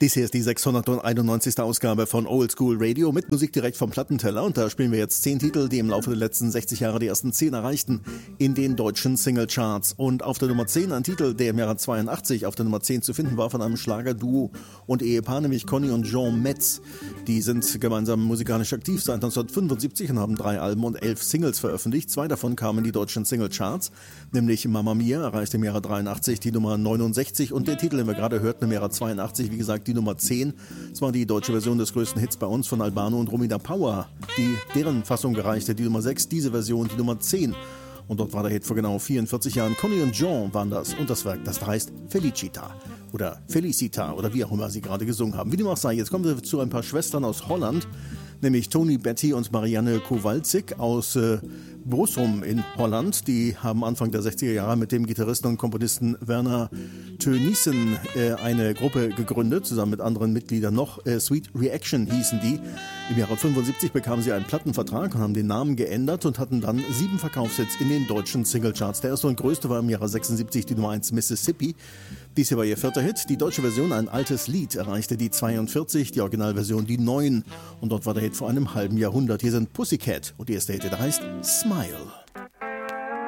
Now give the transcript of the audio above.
Dies hier ist die 691. Ausgabe von Old School Radio mit Musik direkt vom Plattenteller. Und da spielen wir jetzt 10 Titel, die im Laufe der letzten 60 Jahre die ersten 10 erreichten in den deutschen Singlecharts. Und auf der Nummer 10 ein Titel, der im Jahre 82 auf der Nummer 10 zu finden war von einem Schlagerduo und Ehepaar, nämlich Conny und Jean Metz. Die sind gemeinsam musikalisch aktiv seit 1975 und haben 3 Alben und 11 Singles veröffentlicht. 2 davon kamen in die deutschen Singlecharts, nämlich Mamma Mia erreichte im Jahre 83 die Nummer 69 und der Titel, den wir gerade hörten, im Jahre 82, wie gesagt, die Nummer 10. Das war die deutsche Version des größten Hits bei uns von Albano und Romina Power. Deren Fassung erreichte die Nummer 6, diese Version die Nummer 10. Und dort war der Hit vor genau 44 Jahren. Conny und Jean waren das. Und das Werk, das heißt Felicita oder Felicita oder wie auch immer sie gerade gesungen haben. Wie dem auch sei, jetzt kommen wir zu ein paar Schwestern aus Holland, nämlich Toni, Betty und Marianne Kowalczyk aus Brusum in Holland. Die haben Anfang der 60er Jahre mit dem Gitarristen und Komponisten Werner Teunissen eine Gruppe gegründet, zusammen mit anderen Mitgliedern noch. Sweet Reaction hießen die. Im Jahre 75 bekamen sie einen Plattenvertrag und haben den Namen geändert und hatten dann 7 Verkaufshits in den deutschen Singlecharts. Der erste und größte war im Jahre 76 die Nummer 1 Mississippi. Dies hier war ihr 4. Hit. Die deutsche Version, ein altes Lied, erreichte die 42, die Originalversion die 9. Und dort war der Hit vor einem halben Jahrhundert. Hier sind Pussycat und die erste Hit, der heißt Smile.